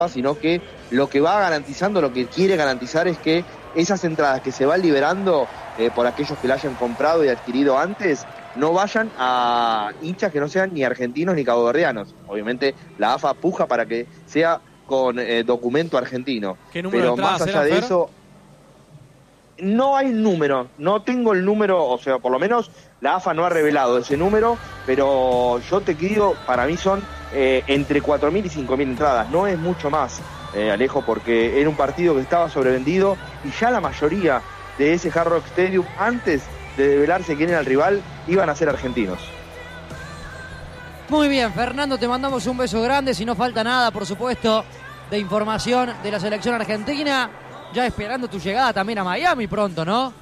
sino que lo que va garantizando, lo que quiere garantizar es que esas entradas que se van liberando por aquellos que la hayan comprado y adquirido antes, no vayan a hinchas que no sean ni argentinos ni caboverdianos. Obviamente la AFA puja para que sea con documento argentino. ¿Qué número pero de entradas más allá de eso, no hay número, no tengo el número, o sea, por lo menos la AFA no ha revelado ese número, pero yo te digo, para mí son entre 4.000 y 5.000 entradas, no es mucho más, Alejo, porque era un partido que estaba sobrevendido y ya la mayoría de ese Hard Rock Stadium, antes de develarse quién era el rival, iban a ser argentinos. Muy bien, Fernando, te mandamos un beso grande, si no falta nada, por supuesto, de información de la selección argentina, ya esperando tu llegada también a Miami pronto, ¿no?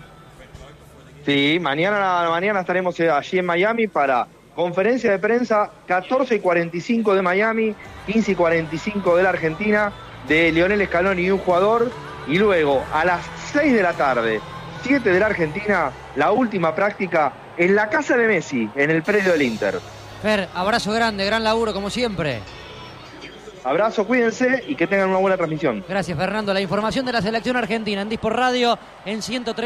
Sí, mañana estaremos allí en Miami para conferencia de prensa, 14:45 de Miami, 15:45 de la Argentina, de Lionel Scaloni y un jugador, y luego a las 6 de la tarde, 7 de la Argentina, la última práctica en la casa de Messi, en el predio del Inter. Fer, abrazo grande, gran laburo como siempre. Abrazo, cuídense y que tengan una buena transmisión. Gracias, Fernando. La información de la selección argentina en Disport Radio en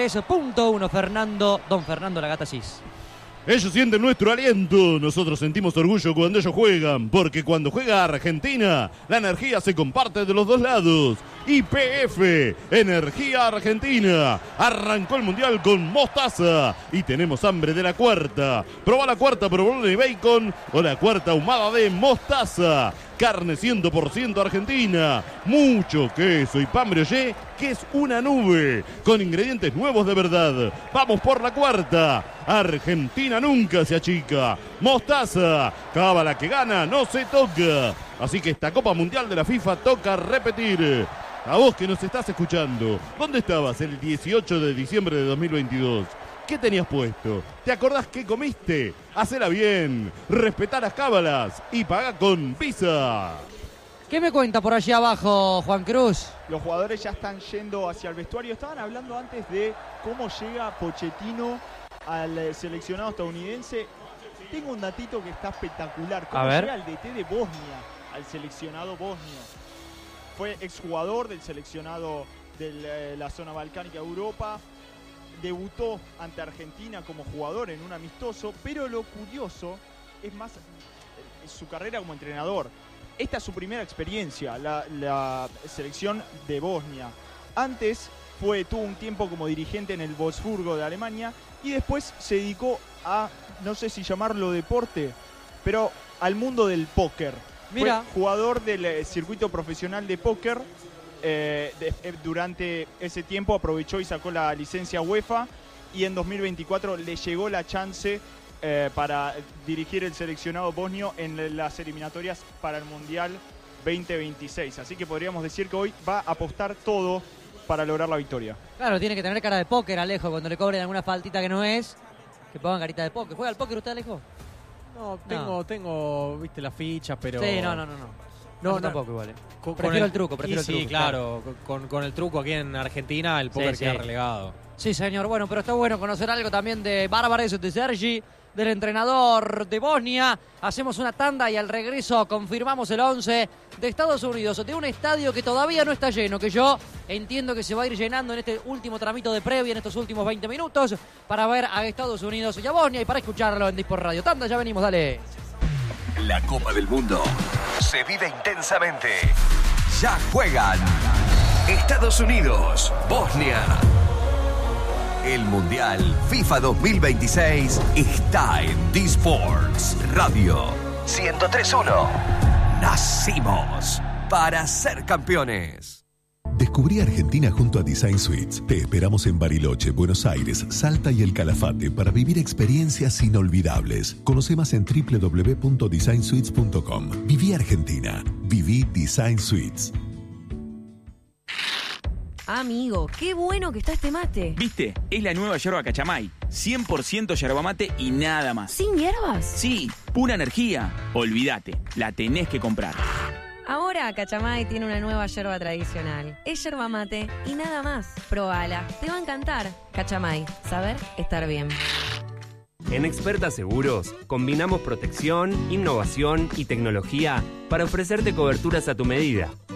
103.1. Don Fernando Lagatasís. Ellos sienten nuestro aliento, nosotros sentimos orgullo cuando ellos juegan, porque cuando juega Argentina, la energía se comparte de los dos lados. YPF, Energía Argentina, arrancó el Mundial con mostaza y tenemos hambre de la cuarta. Probá la cuarta provolone y bacon o la cuarta ahumada de mostaza. Carne 100% argentina, mucho queso y pan brioché, que es una nube, con ingredientes nuevos de verdad. Vamos por la cuarta. Argentina nunca se achica. Mostaza, cábala que gana, no se toca. Así que esta Copa Mundial de la FIFA toca repetir. A vos que nos estás escuchando, ¿dónde estabas el 18 de diciembre de 2022? ¿Qué tenías puesto? ¿Te acordás qué comiste? Hacela bien, respetá las cábalas y paga con Visa. ¿Qué me cuenta por allí abajo, Juan Cruz? Los jugadores ya están yendo hacia el vestuario. Estaban hablando antes de cómo llega Pochettino al seleccionado estadounidense. Tengo un datito que está espectacular. ¿Cómo llega el DT de Bosnia al seleccionado bosnio? Fue exjugador del seleccionado de la zona balcánica de Europa. Debutó ante Argentina como jugador en un amistoso, pero lo curioso es más su carrera como entrenador. Esta es su primera experiencia, la selección de Bosnia. Antes tuvo un tiempo como dirigente en el Wolfsburgo de Alemania y después se dedicó a, no sé si llamarlo deporte, pero al mundo del póker. Mira. Fue jugador del circuito profesional de póker. Durante ese tiempo aprovechó y sacó la licencia UEFA y en 2024 le llegó la chance para dirigir el seleccionado bosnio en las eliminatorias para el Mundial 2026. Así que podríamos decir que hoy va a apostar todo para lograr la victoria. Claro, tiene que tener cara de póker, Alejo, cuando le cobren alguna faltita que no es, que pongan carita de póker. ¿Juega al póker usted, Alejo? No, tengo, viste, las fichas, pero... Sí, no. No, tampoco igual. Prefiero el truco. Sí, claro. Con el truco aquí en Argentina el póker queda relegado. Sí, señor. Bueno, pero está bueno conocer algo también de Bárbares, de Sergi, del entrenador de Bosnia. Hacemos una tanda y al regreso confirmamos el 11 de Estados Unidos, de un estadio que todavía no está lleno, que yo entiendo que se va a ir llenando en este último tramito de previa, en estos últimos 20 minutos, para ver a Estados Unidos y a Bosnia y para escucharlo en Disport Radio. Tanda, ya venimos, dale. La Copa del Mundo se vive intensamente. Ya juegan Estados Unidos, Bosnia. El Mundial FIFA 2026 está en D-Sports Radio 103.1. Nacimos para ser campeones. Descubrí Argentina junto a Design Suites. Te esperamos en Bariloche, Buenos Aires, Salta y El Calafate para vivir experiencias inolvidables. Conoce más en www.designsuites.com. Viví Argentina. Viví Design Suites. Amigo, qué bueno que está este mate. ¿Viste? Es la nueva yerba Cachamay. 100% yerba mate y nada más. ¿Sin hierbas? Sí, pura energía. Olvídate, la tenés que comprar. Ahora Cachamay tiene una nueva yerba tradicional. Es yerba mate y nada más. Probala, te va a encantar. Cachamay, saber estar bien. En Experta Seguros combinamos protección, innovación y tecnología para ofrecerte coberturas a tu medida.